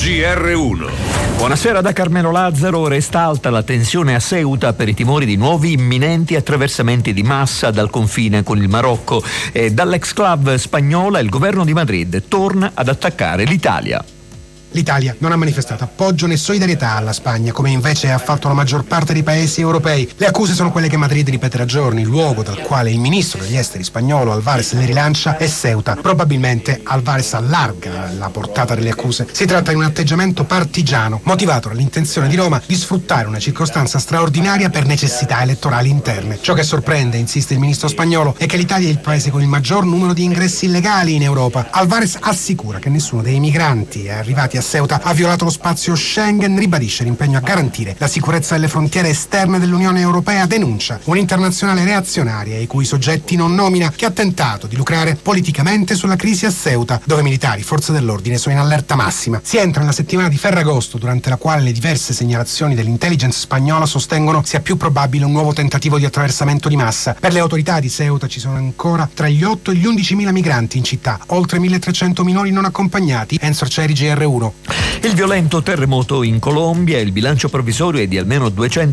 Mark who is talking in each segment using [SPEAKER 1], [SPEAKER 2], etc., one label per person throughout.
[SPEAKER 1] GR1.
[SPEAKER 2] Buonasera da Carmelo Lazzaro. Resta alta la tensione a Ceuta per i timori di nuovi imminenti attraversamenti di massa dal confine con il Marocco. E dall'ex-club spagnola il governo di Madrid torna ad attaccare l'Italia.
[SPEAKER 3] L'Italia non ha manifestato appoggio né solidarietà alla Spagna, come invece ha fatto la maggior parte dei paesi europei. Le accuse sono quelle che Madrid ripete da giorni. Il luogo dal quale il ministro degli esteri spagnolo Álvarez le rilancia è Ceuta. Probabilmente Álvarez allarga la portata delle accuse. Si tratta di un atteggiamento partigiano, motivato dall'intenzione di Roma di sfruttare una circostanza straordinaria per necessità elettorali interne. Ciò che sorprende, insiste il ministro spagnolo, è che l'Italia è il paese con il maggior numero di ingressi illegali in Europa. Álvarez assicura che nessuno dei migranti arrivati a Ceuta ha violato lo spazio Schengen, ribadisce l'impegno a garantire la sicurezza delle frontiere esterne dell'Unione Europea, denuncia un'internazionale reazionaria i cui soggetti non nomina, che ha tentato di lucrare politicamente sulla crisi a Ceuta, dove militari, forze dell'ordine sono in allerta massima. Si entra nella settimana di Ferragosto, durante la quale le diverse segnalazioni dell'intelligence spagnola sostengono sia più probabile un nuovo tentativo di attraversamento di massa. Per le autorità di Ceuta ci sono ancora tra gli 8 e gli 11.000 migranti in città, oltre 1.300 minori non accompagnati. Enzo Arcieri, GR1.
[SPEAKER 2] Il violento terremoto in Colombia, il bilancio provvisorio è di almeno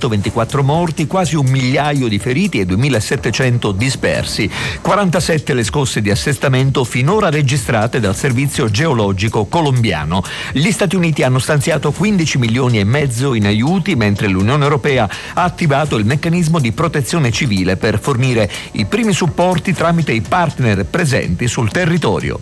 [SPEAKER 2] 224 morti, quasi 1 migliaio di feriti e 2.700 dispersi. 47 le scosse di assestamento finora registrate dal servizio geologico colombiano. Gli Stati Uniti hanno stanziato 15 milioni e mezzo in aiuti, mentre l'Unione Europea ha attivato il meccanismo di protezione civile per fornire i primi supporti tramite i partner presenti sul territorio.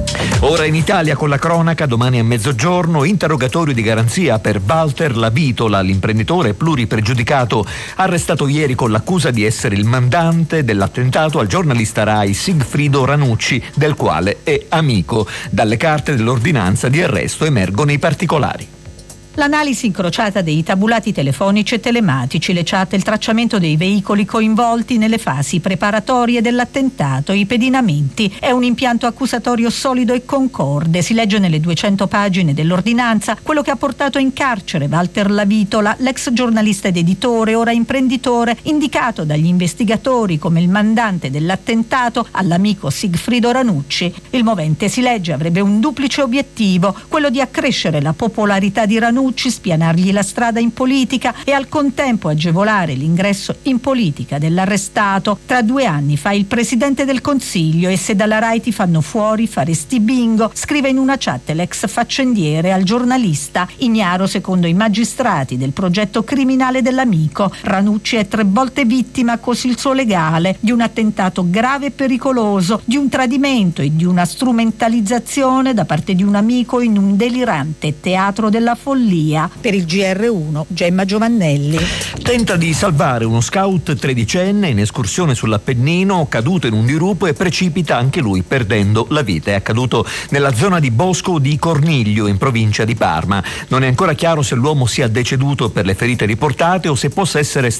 [SPEAKER 2] Ora in Italia con la cronaca, domani a mezzogiorno, interrogatorio di garanzia per Walter Lavitola, l'imprenditore pluripregiudicato arrestato ieri con l'accusa di essere il mandante dell'attentato al giornalista Rai Sigfrido Ranucci, del quale è amico. Dalle carte dell'ordinanza di arresto emergono i particolari.
[SPEAKER 4] L'analisi incrociata dei tabulati telefonici e telematici, le chat e il tracciamento dei veicoli coinvolti nelle fasi preparatorie dell'attentato, i pedinamenti. È un impianto accusatorio solido e concorde. Si legge nelle 200 pagine dell'ordinanza quello che ha portato in carcere Walter Lavitola, l'ex giornalista ed editore, ora imprenditore, indicato dagli investigatori come il mandante dell'attentato all'amico Sigfrido Ranucci. Il movente, si legge, avrebbe un duplice obiettivo, quello di accrescere la popolarità di Ranucci, spianargli la strada in politica e al contempo agevolare l'ingresso in politica dell'arrestato. Tra 2 anni fa il presidente del Consiglio e se dalla Rai ti fanno fuori faresti bingo, scrive in una chat l'ex faccendiere al giornalista. Ignaro secondo i magistrati del progetto criminale dell'amico. Ranucci è 3 volte vittima, così il suo legale, di un attentato grave e pericoloso, di un tradimento e di una strumentalizzazione da parte di un amico in un delirante teatro della follia. Per il GR1, Gemma Giovannelli.
[SPEAKER 2] Tenta di salvare uno scout 13enne in escursione sull'Appennino, caduto in un dirupo e precipita anche lui perdendo la vita. È accaduto nella zona di Bosco di Corniglio, in provincia di Parma. Non è ancora chiaro se l'uomo sia deceduto per le ferite riportate o se possa essere stato